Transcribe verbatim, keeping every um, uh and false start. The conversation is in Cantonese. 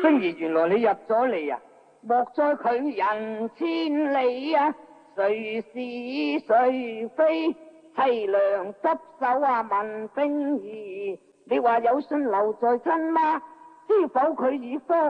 星兒，原來你入咗嚟啊！莫再拒人千里啊！誰是誰非？凄涼執手啊問冰兒，你話有信留在身嗎？知否佢已慌？